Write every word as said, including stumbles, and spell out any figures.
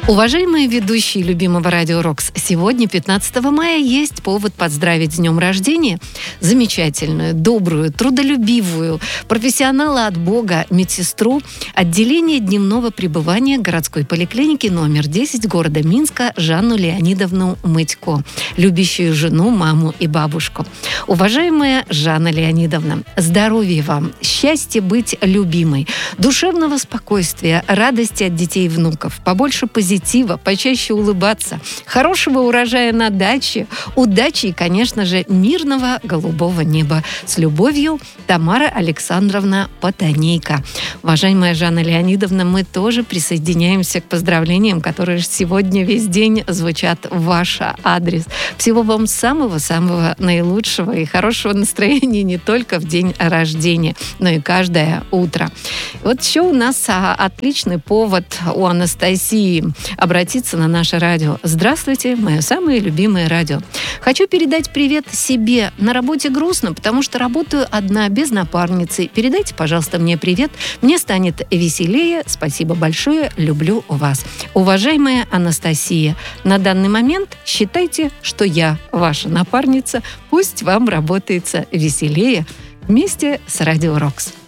Уважаемые ведущие любимого Радио Рокс, сегодня, пятнадцатого мая, есть повод поздравить с днем рождения замечательную, добрую, трудолюбивую, профессионала от Бога, медсестру отделения дневного пребывания городской поликлиники номер десять города Минска Жанну Леонидовну Мытько, любящую жену, маму и бабушку. Уважаемая Жанна Леонидовна, здоровья вам, счастья быть любимой, душевного спокойствия, радости от детей и внуков, побольше позитива, почаще улыбаться, хорошего урожая на даче, удачи и, конечно же, мирного голубого неба. С любовью, Тамара Александровна Потанейко. Уважаемая Жанна Леонидовна, мы тоже присоединяемся к поздравлениям, которые сегодня весь день звучат в ваш адрес. Всего вам самого-самого наилучшего и хорошего настроения не только в день рождения, но и каждое утро. Вот еще у нас отличный повод у Анастасии обратиться на наше радио. Здравствуйте, мое самое любимое радио. Хочу передать привет себе. На работе грустно, потому что работаю одна, без напарницы. Передайте, пожалуйста, мне привет. Мне станет веселее. Спасибо большое. Люблю вас. Уважаемая Анастасия, на данный момент считайте, что я ваша напарница. Пусть вам работается веселее вместе с Радио Рокс.